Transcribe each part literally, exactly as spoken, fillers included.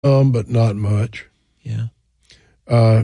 Um, but not much. Yeah. Uh,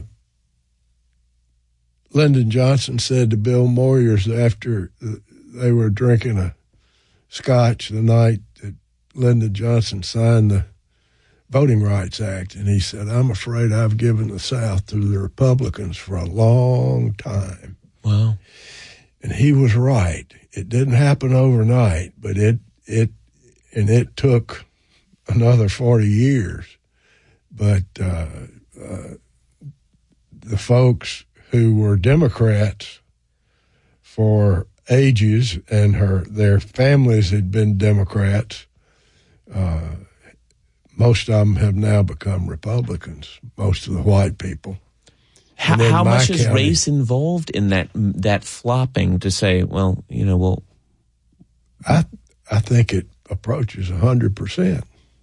Lyndon Johnson said to Bill Moyers after they were drinking a scotch the night that Lyndon Johnson signed the Voting Rights Act, and he said, "I'm afraid I've given the South to the Republicans for a long time." Wow. And he was right. It didn't happen overnight, but it it and it took another forty years. But uh, uh, the folks who were Democrats for ages, and her their families had been Democrats, uh, most of them have now become Republicans, most of the white people. How, how much is county, race involved in that that flopping to say, well, you know, well... I I think it approaches one hundred percent.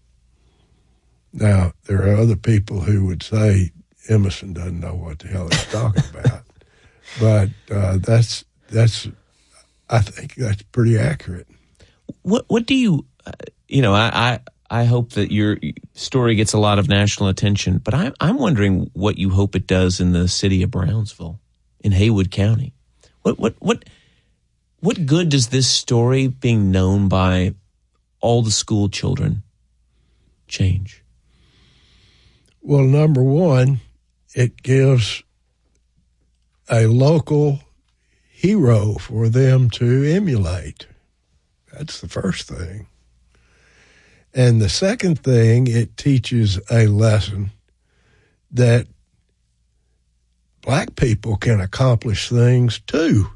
Now, there are other people who would say Emerson doesn't know what the hell he's talking about. But uh, that's, that's, I think that's pretty accurate. What What do you, uh, you know, I... I I hope that your story gets a lot of national attention, but I'm, I'm wondering what you hope it does in the city of Brownsville, in Haywood County. What what what what good does this story, being known by all the school children, change? Well, number one, it gives a local hero for them to emulate. That's the first thing. And the second thing, it teaches a lesson that black people can accomplish things too.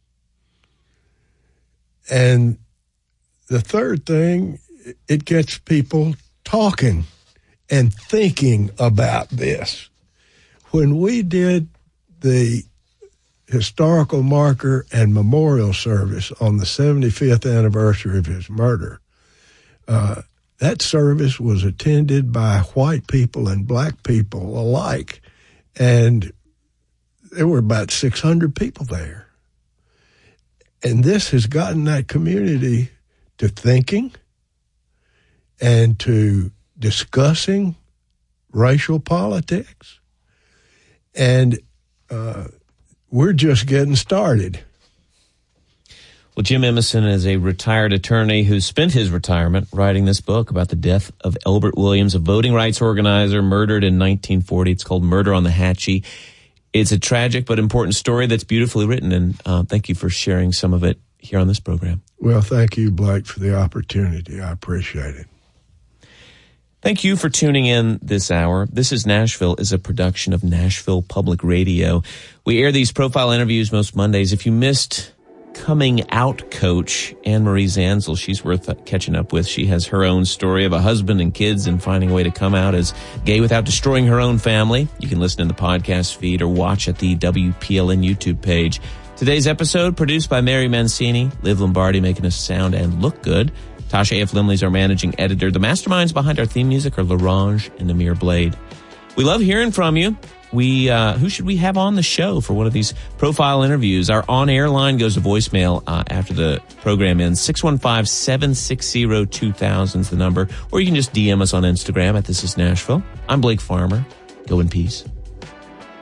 And the third thing, it gets people talking and thinking about this. When we did the historical marker and memorial service on the seventy-fifth anniversary of his murder, uh, that service was attended by white people and black people alike, and there were about six hundred people there. And this has gotten that community to thinking and to discussing racial politics, and uh, we're just getting started. Well, Jim Emerson is a retired attorney who spent his retirement writing this book about the death of Elbert Williams, a voting rights organizer murdered in nineteen forty. It's called Murder on the Hatchie. It's a tragic but important story that's beautifully written, and uh, thank you for sharing some of it here on this program. Well, thank you, Blake, for the opportunity. I appreciate it. Thank you for tuning in this hour. This is Nashville is a production of Nashville Public Radio. We air these profile interviews most Mondays. If you missed Coming Out coach Anne-Marie Zanzel, she's worth catching up with. She has her own story of a husband and kids and finding a way to come out as gay without destroying her own family. You can listen in the podcast feed or watch at the W P L N YouTube page. Today's episode produced by Mary Mancini, Liv Lombardi making us sound and look good. Tasha A F. Limley's our managing editor. The masterminds behind our theme music are LaRange and Amir Blade. We love hearing from you. We uh, who should we have on the show for one of these profile interviews? Our on-air line goes to voicemail uh, after the program ends. six one five, seven six zero, two thousand is the number. Or you can just D M us on Instagram at This Is Nashville. I'm Blake Farmer. Go in peace.